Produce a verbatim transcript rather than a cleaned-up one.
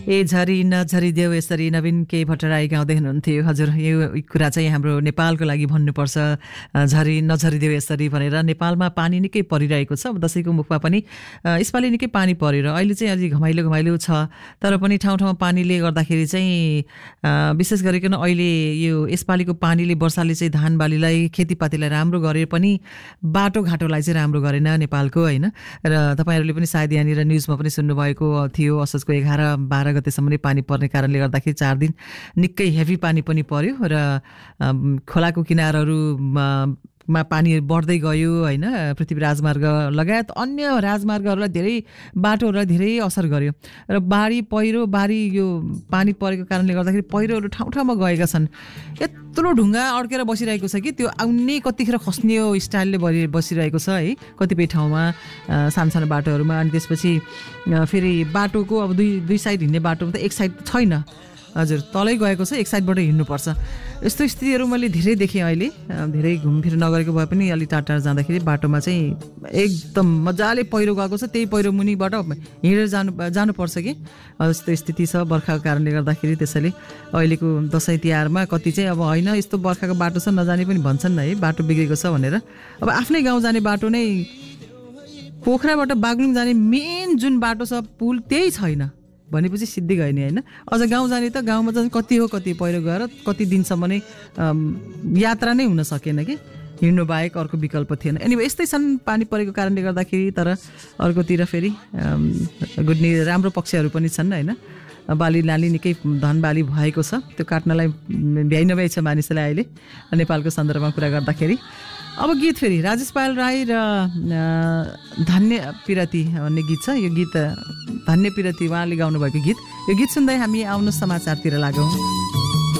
ए झरी नझरिदेऊ यसरी नवीन के भट्टराई गाउँदै हुनुहुन्थ्यो। हजुर, यो कुरा चाहिँ हाम्रो नेपालको लागि भन्नुपर्छ, झरी नझरिदेऊ यसरी भनेर। नेपालमा पानी निकै परिरहेको छ। दसैँको मुखमा पनि यसपालि निकै पानी परेर अहिले चाहिँ अलि घमाइलो घमाइलो छ। तर पनि ठाउँ ठाउँमा पानीले गर्दाखेरि चाहिँ विशेष गरिकन अहिले यो यसपालिको पानीले वर्षाले चाहिँ धान बालीलाई खेतीपातीलाई राम्रो गरे पनि बाटोघाटोलाई चाहिँ राम्रो गरेन नेपालको, होइन। र तपाईँहरूले पनि सायद यहाँनिर न्युजमा पनि सुन्नुभएको थियो, असोजको एघार बाह्र गतेसम्म नै पानी पर्ने कारणले गर्दाखेरि चार दिन निकै हेभी पानी पनि पर्यो र खोलाको किनारहरूमा मा पानी बढ्दै गयो, होइन। पृथ्वी राजमार्ग लगायत अन्य राजमार्गहरूलाई धेरै बाटोहरूलाई धेरै असर गर्यो र बाढी पहिरो बाढी यो पानी परेको कारणले गर्दाखेरि पहिरोहरू ठाउँ ठाउँमा गएका छन्। यत्रो ढुङ्गा अड्केर बसिरहेको छ कि त्यो आउने कतिखेर खस्ने स्टाइलले बढी बसिरहेको छ है कतिपय ठाउँमा, सानो सानो बाटोहरूमा। अनि त्यसपछि फेरि बाटोको अब दुई दुई साइड हिँड्ने बाटोमा त एक साइड छैन, हजुर, तलै गएको छ, एक साइडबाट हिँड्नुपर्छ। यस्तो स्थितिहरू मैले धेरै देखेँ अहिले। धेरै घुमफिर नगरेको भए पनि अलि टाढा टाढा जाँदाखेरि बाटोमा चाहिँ एकदम मजाले पहिरो गएको छ, त्यही पहिरो मुनिबाट हिँडेर जानु जानुपर्छ कि यस्तो स्थिति छ बर्खाको कारणले गर्दाखेरि। त्यसैले अहिलेको दसैँ तिहारमा कति चाहिँ अब होइन यस्तो बर्खाको बाटो छ नजाने पनि भन्छन् है, बाटो बिग्रेको छ भनेर। अब आफ्नै गाउँ जाने बाटो नै पोखराबाट बागलुङ जाने मेन जुन बाटो छ पुल त्यही छैन भनेपछि सिद्धि गयो नि, होइन। अझ गाउँ जाने त गाउँमा चाहिँ कति हो कति पहिरो गएर कति दिनसम्म नै यात्रा नै हुन सकेन कि, हिँड्नु बाहेक अर्को विकल्प थिएन। एनिवे यस्तै छन् पानी परेको कारणले गर्दाखेरि। तर अर्कोतिर फेरि गुड न्युज राम्रो पक्षहरू पनि छन्, होइन। बाली नाली निकै धन बाली भएको छ, त्यो काट्नलाई भ्याइ नभ्याइ छ मानिसलाई अहिले नेपालको सन्दर्भमा कुरा गर्दाखेरि। अब गीत फेरि राजेश पायल राई र धन्य पिरती भन्ने गीत छ। यो गीत धन्य पिरती उहाँले गाउनुभएको गीत। यो गीत सुन्दै हामी आउनु समाचारतिर लागौँ।